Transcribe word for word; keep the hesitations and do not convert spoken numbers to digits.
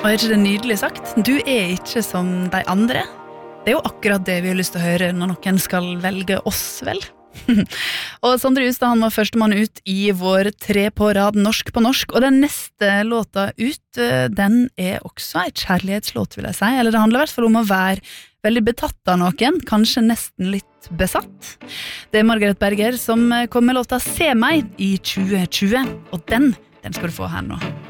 Og er ikke det nydelig sagt? Du er ikke som de andre. Det er jo akkurat det vi har lyst til å høre når noen skal velge oss, vel? Og Sondre Justad, han var førstemann ut i vår tre på rad norsk på norsk, og den neste låta ut, den er også en kjærlighetslåt, vil jeg si, eller det handler i hvert fall om å være veldig betatt av noen, kanskje nesten litt besatt. Det er Margaret Berger som kom med låta Se meg i tjue tjue, og den, den skal du få her nå.